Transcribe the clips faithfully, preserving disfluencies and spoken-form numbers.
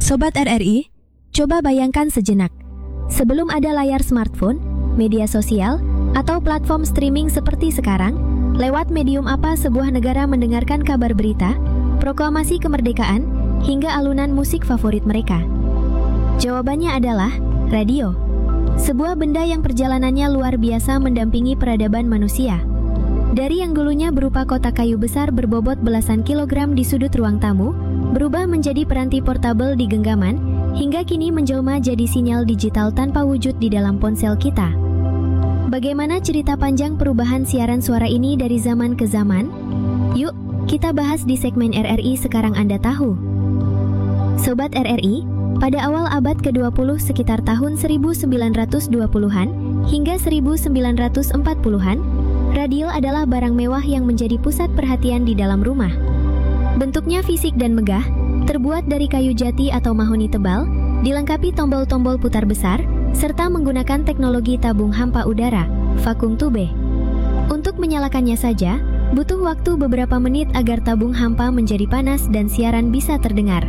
Sobat R R I, coba bayangkan sejenak. Sebelum ada layar smartphone, media sosial, atau platform streaming seperti sekarang, lewat medium apa sebuah negara mendengarkan kabar berita, proklamasi kemerdekaan, hingga alunan musik favorit mereka? Jawabannya adalah radio. Sebuah benda yang perjalanannya luar biasa mendampingi peradaban manusia. Dari yang dulunya berupa kotak kayu besar berbobot belasan kilogram di sudut ruang tamu, berubah menjadi peranti portabel di genggaman, hingga kini menjelma jadi sinyal digital tanpa wujud di dalam ponsel kita. Bagaimana cerita panjang perubahan siaran suara ini dari zaman ke zaman? Yuk, kita bahas di segmen R R I Sekarang Anda Tahu. Sobat R R I, pada awal abad ke dua puluh sekitar tahun seribu sembilan ratus dua puluhan hingga seribu sembilan ratus empat puluhan, radio adalah barang mewah yang menjadi pusat perhatian di dalam rumah. Bentuknya fisik dan megah, terbuat dari kayu jati atau mahoni tebal, dilengkapi tombol-tombol putar besar, serta menggunakan teknologi tabung hampa udara, vacuum tube. Untuk menyalakannya saja, butuh waktu beberapa menit agar tabung hampa menjadi panas dan siaran bisa terdengar.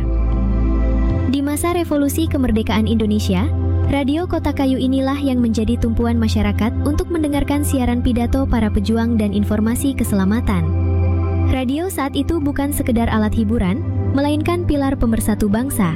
Di masa revolusi kemerdekaan Indonesia, radio kotak kayu inilah yang menjadi tumpuan masyarakat untuk mendengarkan siaran pidato para pejuang dan informasi keselamatan. Radio saat itu bukan sekedar alat hiburan, melainkan pilar pemersatu bangsa.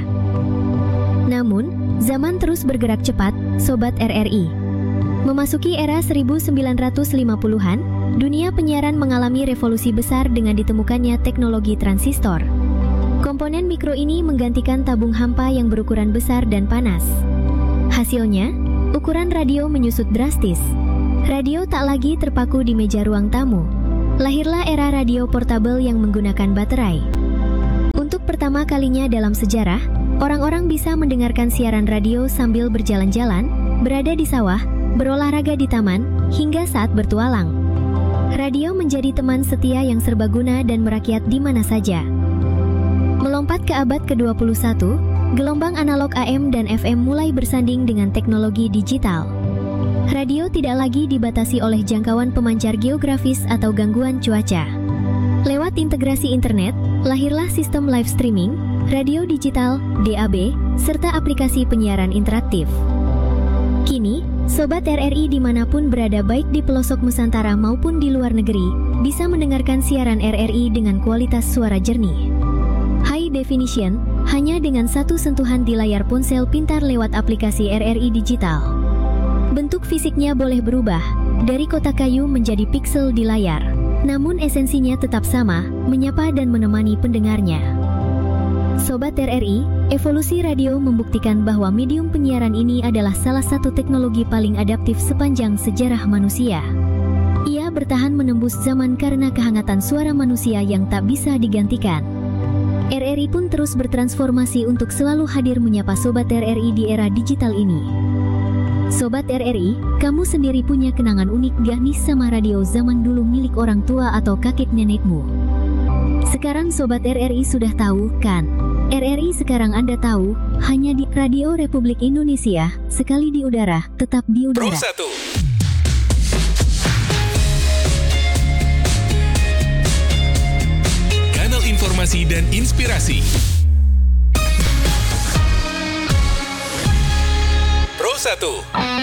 Namun, zaman terus bergerak cepat, Sobat R R I. Memasuki era seribu sembilan ratus lima puluhan, dunia penyiaran mengalami revolusi besar dengan ditemukannya teknologi transistor. Komponen mikro ini menggantikan tabung hampa yang berukuran besar dan panas. Hasilnya, ukuran radio menyusut drastis. Radio tak lagi terpaku di meja ruang tamu. Lahirlah era radio portabel yang menggunakan baterai. Untuk pertama kalinya dalam sejarah, orang-orang bisa mendengarkan siaran radio sambil berjalan-jalan, berada di sawah, berolahraga di taman, hingga saat bertualang. Radio menjadi teman setia yang serbaguna dan merakyat di mana saja. Melompat ke abad ke dua puluh satu, gelombang analog A M dan F M mulai bersanding dengan teknologi digital. Radio tidak lagi dibatasi oleh jangkauan pemancar geografis atau gangguan cuaca. Lewat integrasi internet, lahirlah sistem live streaming, radio digital, D A B, serta aplikasi penyiaran interaktif. Kini, Sobat R R I dimanapun berada baik di pelosok Nusantara maupun di luar negeri, bisa mendengarkan siaran R R I dengan kualitas suara jernih. High definition, hanya dengan satu sentuhan di layar ponsel pintar lewat aplikasi R R I digital. Bentuk fisiknya boleh berubah, dari kotak kayu menjadi piksel di layar. Namun esensinya tetap sama, menyapa dan menemani pendengarnya. Sobat R R I, evolusi radio membuktikan bahwa medium penyiaran ini adalah salah satu teknologi paling adaptif sepanjang sejarah manusia. Ia bertahan menembus zaman karena kehangatan suara manusia yang tak bisa digantikan. R R I pun terus bertransformasi untuk selalu hadir menyapa Sobat R R I di era digital ini. Sobat R R I, kamu sendiri punya kenangan unik gak nih sama radio zaman dulu milik orang tua atau kakek nenekmu? Sekarang Sobat R R I sudah tahu, kan? R R I Sekarang Anda Tahu, hanya di Radio Republik Indonesia, sekali di udara, tetap di udara. Pro satu. Kanal informasi dan inspirasi. Pro satu.